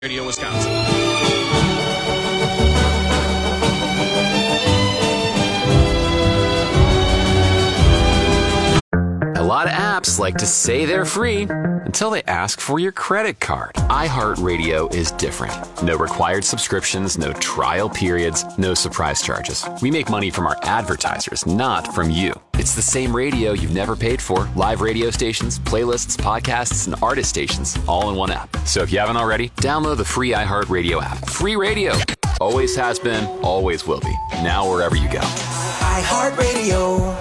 Radio Wisconsin. A lot of apps like to say they're free until they ask for your credit card. iHeartRadio is different. No required subscriptions, no trial periods, no surprise charges. We make money from our advertisers, not from you. It's the same radio you've never paid for. Live radio stations, playlists, podcasts, and artist stations, all in one app. So if you haven't already, download the free iHeartRadio app. Free radio. Always has been, always will be. Now wherever you go. iHeartRadio.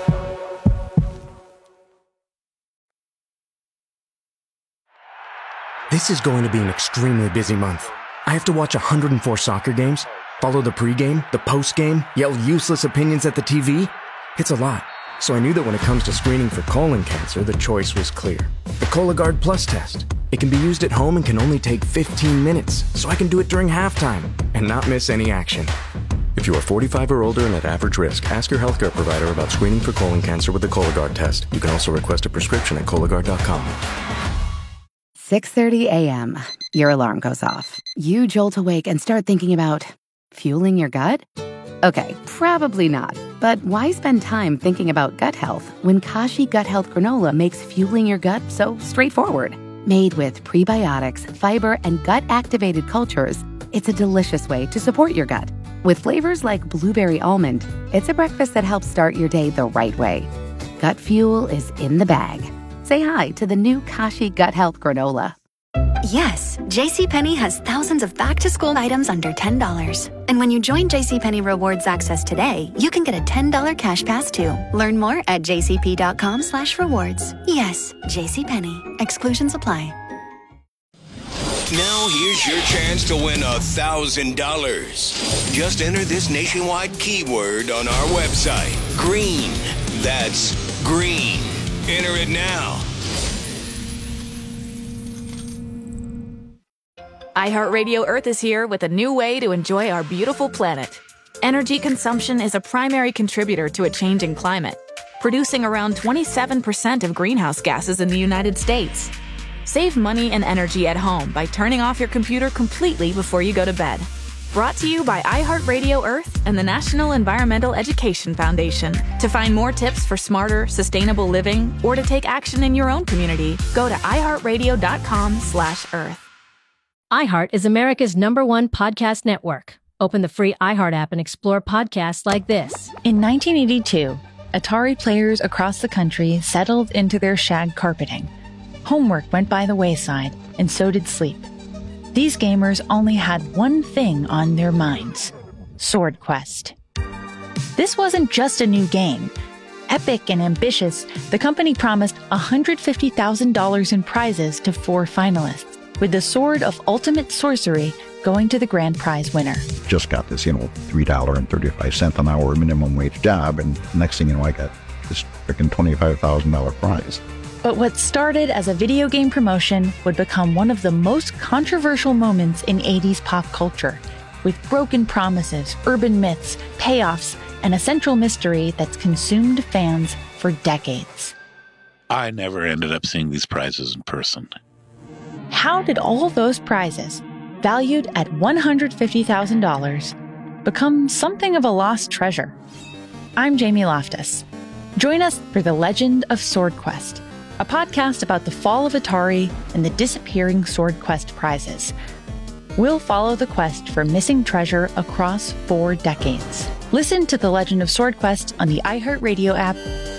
This is going to be an extremely busy month. I have to watch 104 soccer games, follow the pregame, the postgame, yell useless opinions at the TV. It's a lot. So I knew that when it comes to screening for colon cancer, the choice was clear. The Cologuard Plus test. It can be used at home and can only take 15 minutes, so I can do it during halftime and not miss any action. If you are 45 or older and at average risk, ask your healthcare provider about screening for colon cancer with the Cologuard test. You can also request a prescription at Cologuard.com. 6:30 a.m. Your alarm goes off. You jolt awake and start thinking about fueling your gut? Okay, probably not. But why spend time thinking about gut health when Kashi Gut Health Granola makes fueling your gut so straightforward? Made with prebiotics, fiber, and gut-activated cultures, it's a delicious way to support your gut. With flavors like blueberry almond, it's a breakfast that helps start your day the right way. Gut fuel is in the bag. Say hi to the new Kashi Gut Health Granola. Yes, JCPenney has thousands of back-to-school items under $10. And when you join JCPenney Rewards Access today, you can get a $10 cash pass too. Learn more at jcp.com/rewards. Yes, JCPenney. Exclusions apply. Now here's your chance to win $1,000. Just enter this nationwide keyword on our website. Green. That's green. Enter it now. iHeartRadio Earth is here with a new way to enjoy our beautiful planet. Energy consumption is a primary contributor to a changing climate, producing around 27% of greenhouse gases in the United States. Save money and energy at home by turning off your computer completely before you go to bed. Brought to you by iHeartRadio Earth and the National Environmental Education Foundation. To find more tips for smarter, sustainable living or to take action in your own community, go to iHeartRadio.com/earth. iHeart is America's #1 podcast network. Open the free iHeart app and explore podcasts like this. In 1982, Atari players across the country settled into their shag carpeting. Homework went by the wayside, and so did sleep. These gamers only had one thing on their minds: Sword Quest. This wasn't just a new game. Epic and ambitious, the company promised $150,000 in prizes to 4 finalists, with the Sword of Ultimate Sorcery going to the grand prize winner. Just got this, $3.35 an hour minimum wage job, and next thing you know, I got this freaking $25,000 prize. But what started as a video game promotion would become one of the most controversial moments in 80s pop culture, with broken promises, urban myths, payoffs, and a central mystery that's consumed fans for decades. I never ended up seeing these prizes in person. How did all those prizes, valued at $150,000, become something of a lost treasure? I'm Jamie Loftus. Join us for The Legend of Sword Quest, a podcast about the fall of Atari and the disappearing Sword Quest prizes. We'll follow the quest for missing treasure across 4 decades. Listen to The Legend of Sword Quest on the iHeartRadio app.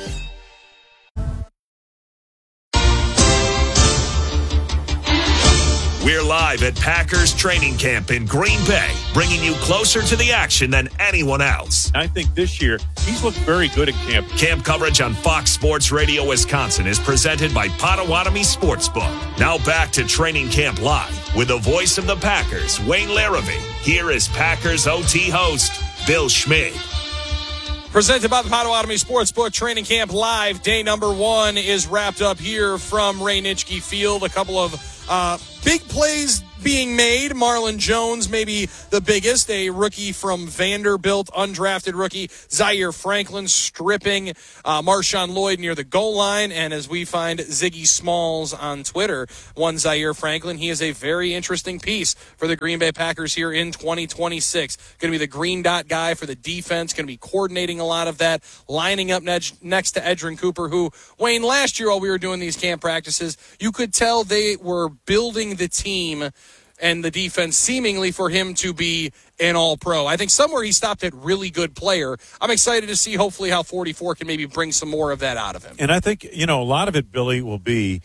We're live at Packers training camp in Green Bay, bringing you closer to the action than anyone else. I think this year, he's looked very good at camp. Camp coverage on Fox Sports Radio Wisconsin is presented by Potawatomi Sportsbook. Now back to Training Camp Live with the voice of the Packers, Wayne Larrivee. Here is Packers OT host, Bill Schmid. Presented by the Potawatomi Sportsbook. Training Camp Live. Day number 1 is wrapped up here from Ray Nitschke Field. A couple of big plays being made. Marlon Jones, maybe the biggest, a rookie from Vanderbilt, undrafted rookie. Zaire Franklin stripping Marshawn Lloyd near the goal line. And as we find Ziggy Smalls on Twitter, one Zaire Franklin, he is a very interesting piece for the Green Bay Packers here in 2026. Going to be the green dot guy for the defense, going to be coordinating a lot of that, lining up next to Edgerrin Cooper, who, Wayne, last year while we were doing these camp practices, you could tell they were building the team and the defense seemingly for him to be an all-pro. I think somewhere he stopped at really good player. I'm excited to see hopefully how 44 can maybe bring some more of that out of him. And I think, a lot of it, Billy, will be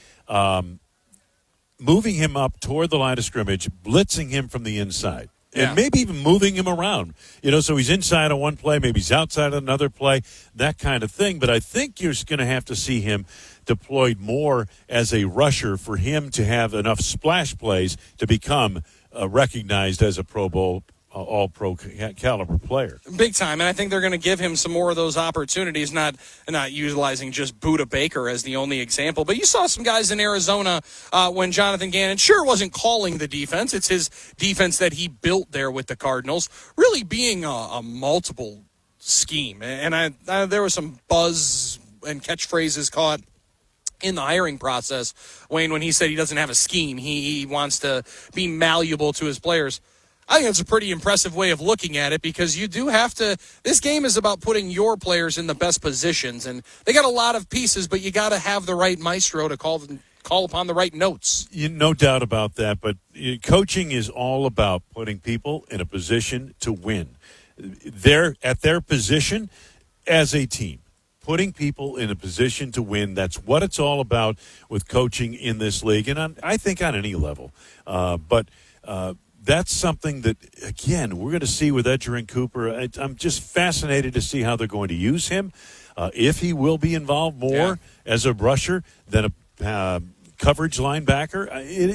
moving him up toward the line of scrimmage, blitzing him from the inside. And maybe even moving him around, so he's inside on one play, maybe he's outside on another play, that kind of thing. But I think you're going to have to see him deployed more as a rusher for him to have enough splash plays to become recognized as a Pro Bowl, all-pro caliber player. Big time, and I think they're going to give him some more of those opportunities, not utilizing just Budda Baker as the only example. But you saw some guys in Arizona when Jonathan Gannon sure wasn't calling the defense. It's his defense that he built there with the Cardinals, really being a multiple scheme. And there was some buzz and catchphrases caught in the hiring process, Wayne, when he said he doesn't have a scheme. He wants to be malleable to his players. I think that's a pretty impressive way of looking at it, because you do have to – this game is about putting your players in the best positions, and they got a lot of pieces, but you got to have the right maestro to call upon the right notes. No doubt about that, but coaching is all about putting people in a position to win. They're at their position as a team. Putting people in a position to win, that's what it's all about with coaching in this league, and I think on any level. But that's something that, again, we're going to see with Edgerrin Cooper. I'm just fascinated to see how they're going to use him, if he will be involved more as a rusher than a coverage linebacker.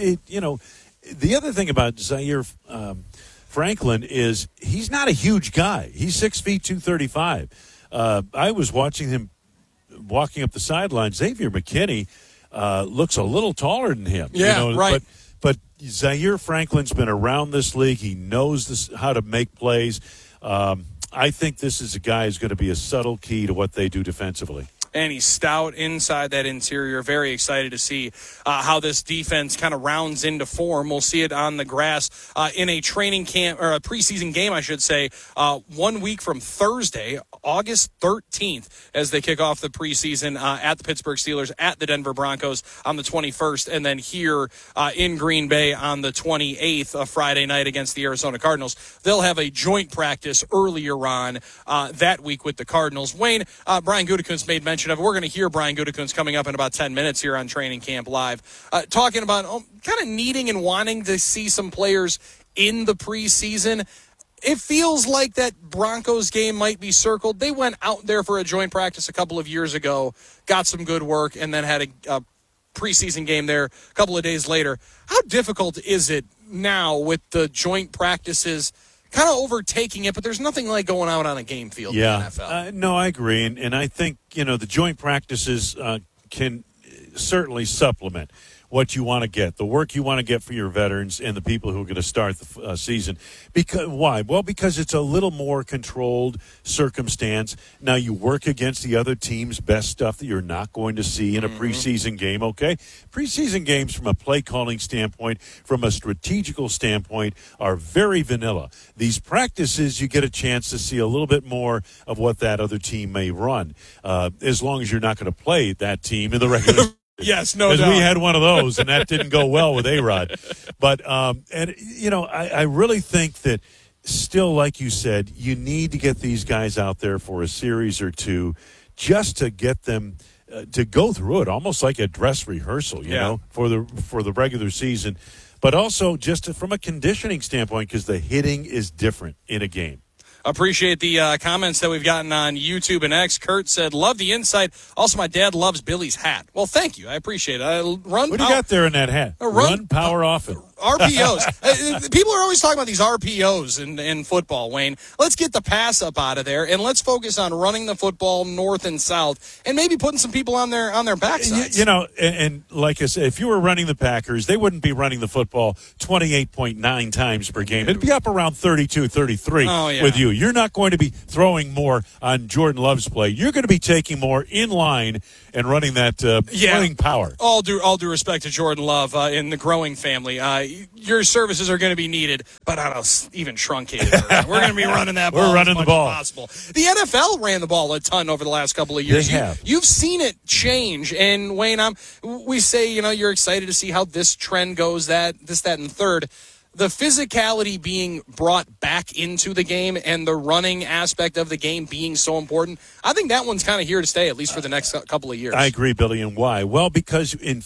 The other thing about Zaire Franklin is he's not a huge guy. He's 6 feet 235. I was watching him walking up the sideline. Xavier McKinney looks a little taller than him. Right. But Zaire Franklin's been around this league. He knows how to make plays. I think this is a guy who's going to be a subtle key to what they do defensively. And he's stout inside that interior. Very excited to see how this defense kind of rounds into form. We'll see it on the grass in a training camp, or a preseason game, I should say, 1 week from Thursday, August 13th, as they kick off the preseason at the Pittsburgh Steelers, at the Denver Broncos on the 21st, and then here in Green Bay on the 28th, Friday night against the Arizona Cardinals. They'll have a joint practice earlier on that week with the Cardinals. Wayne, Brian Gutekunst made mention of it. We're going to hear Brian Gutekunst coming up in about 10 minutes here on Training Camp Live, talking about kind of needing and wanting to see some players in the preseason. It feels like that Broncos game might be circled. They went out there for a joint practice a couple of years ago, got some good work, and then had a preseason game there a couple of days later. How difficult is it now with the joint practices kind of overtaking it, but there's nothing like going out on a game field in the NFL? No, I agree. And I think, the joint practices can certainly supplement what you want to get, the work you want to get for your veterans and the people who are going to start the season. Why? Well, because it's a little more controlled circumstance. Now, you work against the other team's best stuff that you're not going to see in a preseason game, okay? Preseason games from a play-calling standpoint, from a strategical standpoint, are very vanilla. These practices, you get a chance to see a little bit more of what that other team may run, as long as you're not going to play that team in the regular Yes, no doubt. Because we had one of those, and that didn't go well with A-Rod. But, I really think that still, like you said, you need to get these guys out there for a series or two just to get them to go through it, almost like a dress rehearsal, you know, for the regular season. But also just from a conditioning standpoint, because the hitting is different in a game. Appreciate the comments that we've gotten on YouTube and X. Kurt said, love the insight. Also, my dad loves Billy's hat. Well, thank you. I appreciate it. What do you got there in that hat? Run, power, often. RPOs. People are always talking about these RPOs in football, Wayne. Let's get the pass up out of there, and let's focus on running the football north and south, and maybe putting some people on their backsides. You know, and like I said, if you were running the Packers, they wouldn't be running the football 28.9 times per game. It'd be up around 32, 33 with you. You're not going to be throwing more on Jordan Love's play. You're going to be taking more in line and running that running power. All due respect to Jordan Love in the growing family. Your services are going to be needed, but on a even truncated version. We're going to be running that ball. We're running the ball. As possible. The NFL ran the ball a ton over the last couple of years. They have. You've seen it change. And, Wayne, we say, you're excited to see how this trend goes, that, and third. The physicality being brought back into the game and the running aspect of the game being so important, I think that one's kind of here to stay, at least for the next couple of years. I agree, Billy, and why? Well, because in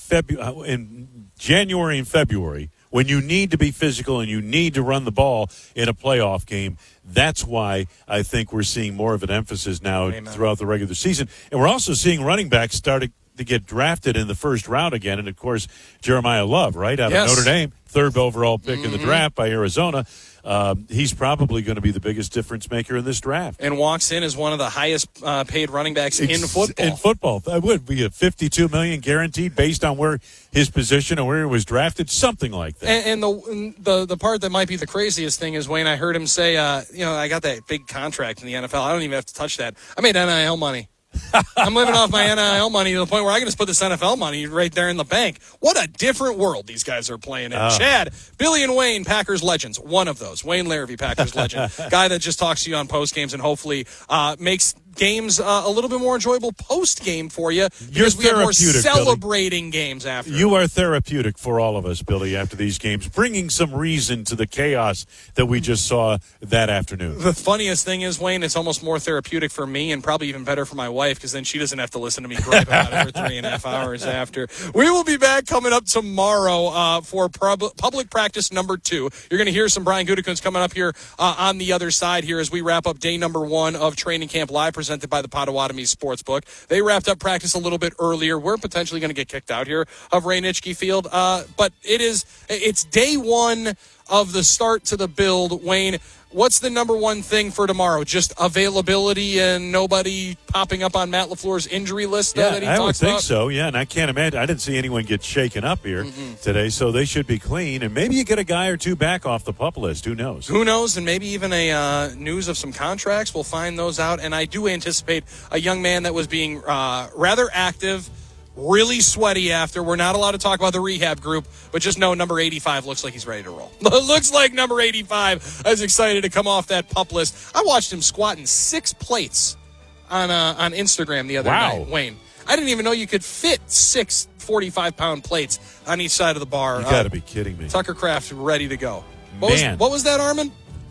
January and February, when you need to be physical and you need to run the ball in a playoff game, that's why I think we're seeing more of an emphasis now throughout the regular season. And we're also seeing running backs starting to get drafted in the first round again. And, of course, Jeremiah Love, right, out of Notre Dame, third overall pick in the draft by Arizona. He's probably going to be the biggest difference maker in this draft. And walks in as one of the highest paid running backs in football. In football. That would be a $52 million guaranteed based on where his position and where he was drafted, something like that. And the part that might be the craziest thing is, Wayne, I heard him say, I got that big contract in the NFL. I don't even have to touch that. I made NIL money. I'm living off my NIL money to the point where I can just put this NFL money right there in the bank. What a different world these guys are playing in. Chad, Billy and Wayne, Packers legends. One of those. Wayne Larrivee, Packers legend. Guy that just talks to you on post games and hopefully makes games a little bit more enjoyable post game for you. Because we have more celebrating games after. You are therapeutic for all of us, Billy, after these games, bringing some reason to the chaos that we just saw that afternoon. The funniest thing is, Wayne, it's almost more therapeutic for me and probably even better for my wife, because then she doesn't have to listen to me gripe about it for 3.5 hours after. We will be back coming up tomorrow for public practice number 2. You're going to hear some Brian Gutekunst coming up here on the other side here as we wrap up day number 1 of Training Camp Live, presented by the Potawatomi Sportsbook. They wrapped up practice a little bit earlier. We're potentially going to get kicked out here of Ray Nitschke Field, but it's day 1 of the start to the build. Wayne, what's the number one thing for tomorrow? Just availability and nobody popping up on Matt LaFleur's injury list that he talks about? I would think so, and I can't imagine. I didn't see anyone get shaken up here today, so they should be clean. And maybe you get a guy or two back off the PUP list. Who knows? Who knows? And maybe even a news of some contracts. We'll find those out. And I do anticipate a young man that was being rather active, really sweaty after. We're not allowed to talk about the rehab group, but just know number 85 looks like he's ready to roll. Looks like number 85 is excited to come off that PUP list. I watched him squatting 6 plates on Instagram the other night, Wayne. I didn't even know you could fit 6 45-pound plates on each side of the bar. You got to be kidding me. Tucker Kraft ready to go. What was that, Armin?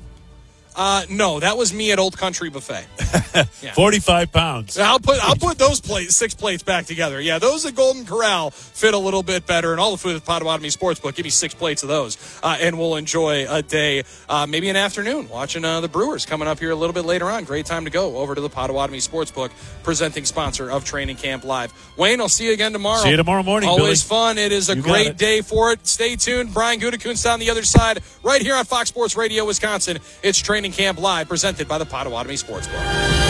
No, that was me at Old Country Buffet. Yeah. 45 pounds. I'll put those 6 plates back together. Yeah, those at Golden Corral fit a little bit better, and all the food at the Potawatomi Sportsbook. Give me 6 plates of those, and we'll enjoy a day, maybe an afternoon, watching the Brewers coming up here a little bit later on. Great time to go over to the Potawatomi Sportsbook, presenting sponsor of Training Camp Live. Wayne, I'll see you again tomorrow. See you tomorrow morning, Always Billy. Fun. It is a great day for it. Stay tuned. Brian Gutekunst on the other side, right here on Fox Sports Radio, Wisconsin. It's Training Camp Live, presented by the Potawatomi Sportsbook.